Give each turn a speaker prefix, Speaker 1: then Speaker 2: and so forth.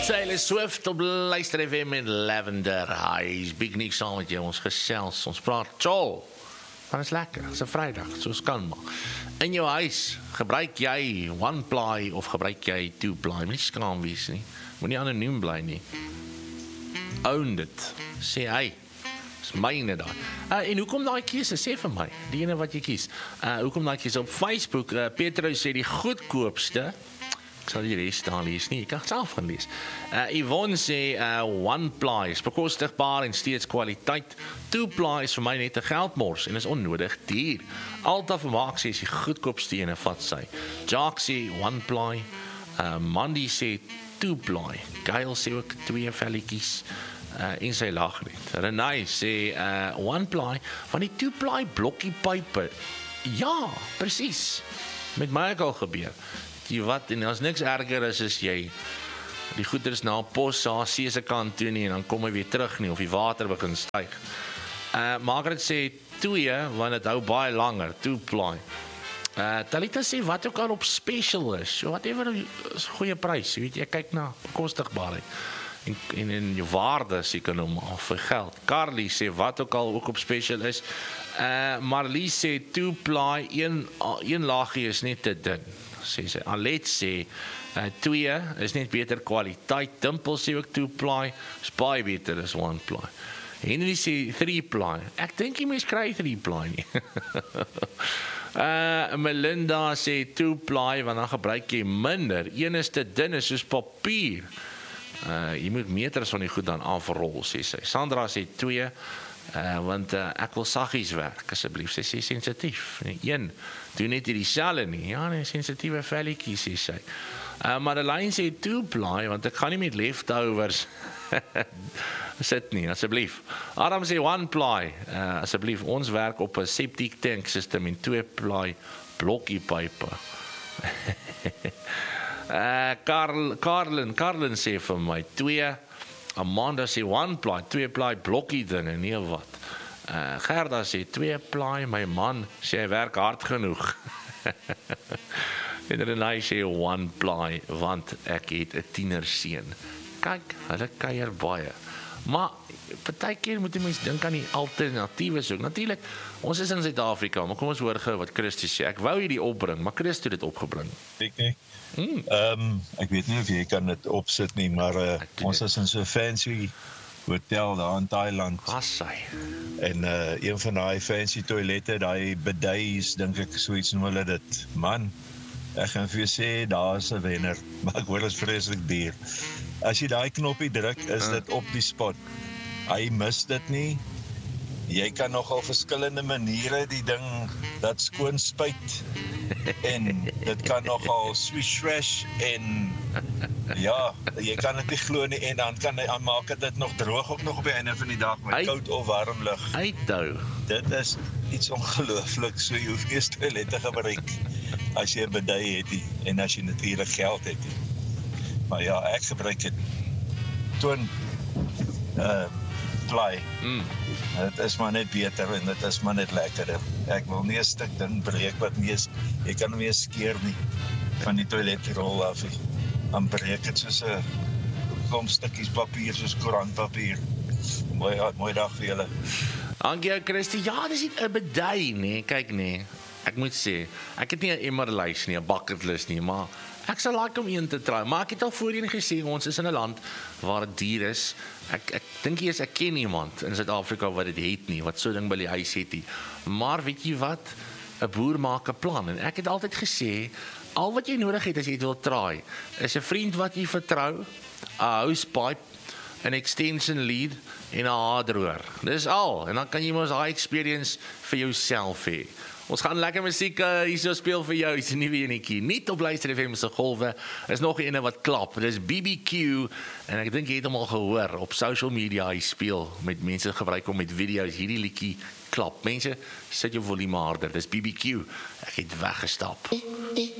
Speaker 1: Taylor Swift op Luister FM in Lavender. Hi, is Big Nick saam met jou. Ons gesels, ons praat tjol. Maar is lekker, het is 'n Vrydag, soos kan maar. In jou huis, gebruik jy one ply of gebruik jy two ply? Moenie skaam wees nie. Moenie anoniem bly nie. Own dit. Sê hy. Dis myne daai. En hoekom daai keuse? Sê vir my, die ene wat jy kies. Hoekom daai keuse op Facebook? Petro sê die goedkoopste. Ek sal die res daar lees nie, ek kan het self gaan lees. Yvonne sê, one ply is bekostigbaar en steeds kwaliteit. Two ply is vir my net 'n geldmors en is onnodig duur. Alta vermaak sê is die goedkoopste ene vat sy. Jack sê one ply. Mandy sê two ply. Gail sê ook 2 velletjies. En sy lag net. Renai sê one ply van die two ply blokkie pype. Ja, presies. Met my ook al gebeur. Wat, en as niks erger is jy die goeder is na 'n pos see se kant toe nie en dan kom hy weer terug nie of die water begin styg. Margaret sê 2 want dit hou baie langer, 2 ply. Talita sê wat ook al op special is, so whatever is goeie prys, weet jy, kyk na bekostigbaarheid en jou waarde seker nou maar vir geld. Carly sê wat ook al ook op special is. Marlie sê 2 ply, een laagie is net te dun. Sê sy. Alet sê 2 is net beter kwaliteit. Dimple sê ook 2 ply is baie beter as 1 ply. Henry sê 3 ply. Ek dink jy mens kry 3 ply nie. Melinda sê 2 ply want dan gebruik jy minder. Een is te dun is soos papier. Jy moet meters van die goed dan afrol, sê sy. Sandra sê 2 want ek wil saggies werk asseblief, sy sê sensitief. Een doen net dieselfde nie. Ja, nee, sensitiewe velletjies, sê sy. Madeleine sê 2 ply want ek gaan nie met leftovers sit nie, asseblief. Adam sê 1 ply, asseblief, ons werk op 'n septic tank system en 2 ply blokkie pype. Carlin sê vir my 2. Amanda sê 1 ply, 2 ply blokkie dinge, nee wat. Gerda sê 2 ply, my man sê hy werk hard genoeg. En Renai sê 1 ply, want ek het 'n tienerseun. Kyk, hulle kuier baie. Maar partykeer moet jy mens dink aan die alternatiewe soek. Natuurlik, ons is in Suid-Afrika, maar kom ons hoor gou wat Christus sê. Ek wou hierdie opbring, maar Christus het dit opgebring.
Speaker 2: Ek weet nie of jy kan dit opsit nie, maar ons is in so 'n fancy hotel daar in Thailand. En een van daai fancy toilette, daai bidets, dink ek soiets noem hulle dit. Man, ek gaan vir jou sê, daar is 'n wenner, maar ek hoor is vreeslik duur. As jy daai knoppie druk, is dit op die spot. Hy mis dit nie. Jy kan nogal verskillende maniere die ding dat skoon spuit en dit kan nogal swish en ja, jy kan dit nie glo nie en dan maak dit nog droog ook nog op die einde van die dag met koud of warm lug.
Speaker 1: Uithou.
Speaker 2: Dit is iets ongelooflik, so jy hoef nie eens toilette gebruik as jy 'n bidet het nie, en as jy natuurlik geld het nie. Maar ja, ek gebruik dit. Toon ply. Dit is maar net beter en dit is maar net lekkerder. Ek wil nie 'n stuk ding breek wat nie is, jy kan hom nie skeer nie van die toiletrol af nie. Dan breek dit soos 'n klomp stukkies papier, soos koerantpapier. Mooi dag vir julle.
Speaker 1: Dankie Christie. Ja, dis nie 'n bidet nie, kyk nie. Ek moet sê, ek het nie 'n emmerlys nie, 'n bucket list nie, maar ek sal like om een te try, maar ek het al voorheen gesê, ons is in 'n land waar dit duur is. Ek dink jy ek ken iemand in Suid-Afrika wat dit het nie, wat so ding by die huis het nie. Maar weet jy wat? 'n Boer maak 'n plan en ek het altyd gesê, al wat jy nodig het as jy dit wil try, is 'n vriend wat jy vertrou, 'n housepipe, 'n extension lead en 'n haardroër. Dis al, en dan kan jy mos daai experience vir jouself hê. Ons gaan lekker musiek hierso speel vir jou, is 'n nuwe enetjie. Nie op Luister FM se golwe, is nog 'n wat klap. Dis BBQ en ek dink jy het hom al gehoor op social media. Hy speel met mense gebruik hom met video's. Hierdie liedjie klap. Mense, sit jou volume harder. Dis BBQ. Ek het weggestap.